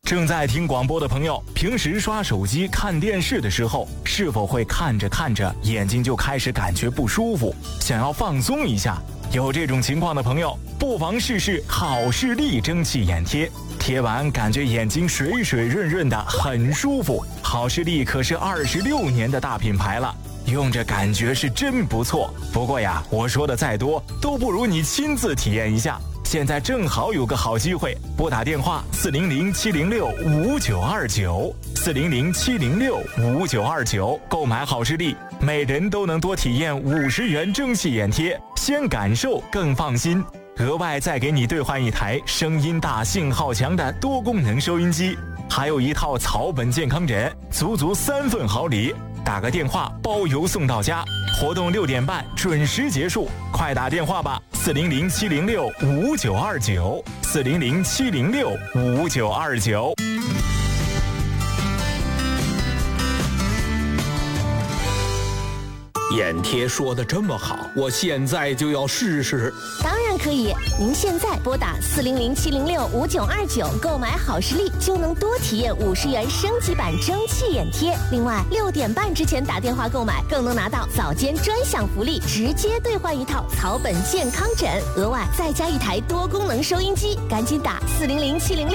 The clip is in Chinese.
正在听广播的朋友，平时刷手机看电视的时候，是否会看着看着眼睛就开始感觉不舒服，想要放松一下？有这种情况的朋友，不妨试试好视力蒸汽眼贴，贴完感觉眼睛水水润润的，很舒服。好视力可是26年的大品牌了，用着感觉是真不错。不过呀，我说的再多都不如你亲自体验一下。现在正好有个好机会，拨打电话400-706-5929，400-706-5929，购买好视力，每人都能多体验50元蒸汽眼贴，先感受更放心。额外再给你兑换一台声音大、信号强的多功能收音机，还有一套草本健康枕，足足3份好礼。打个电话包邮送到家，活动6点半准时结束，快打电话吧，400-706-5929，400-706-5929。 眼贴说的这么好，我现在就要试试。 当然可以，您现在拨打400-706-5929购买好视力，就能多体验50元升级版蒸汽眼贴。另外，6点半之前打电话购买，更能拿到早间专享福利，直接兑换一套草本健康枕，额外再加一台多功能收音机。赶紧打400-706